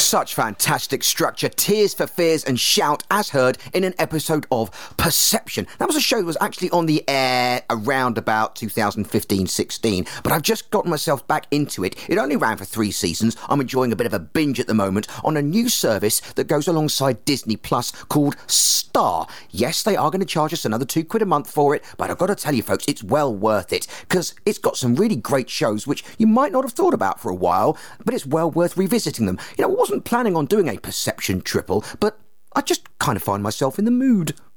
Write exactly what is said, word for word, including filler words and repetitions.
Such fantastic structure, tears for fears and shout as heard in an episode of Perception. That was a show that was actually on the air around about two thousand fifteen sixteen, but I've just gotten myself back into it. It only ran for three seasons. I'm enjoying a bit of a binge at the moment on a new service that goes alongside Disney Plus called Star. Yes, they are going to charge us another two quid a month for it, but I've got to tell you folks, it's well worth it because it's got some really great shows which you might not have thought about for a while, but it's well worth revisiting them. You know, I wasn't planning on doing a Perception triple, but I just kind of find myself in the mood.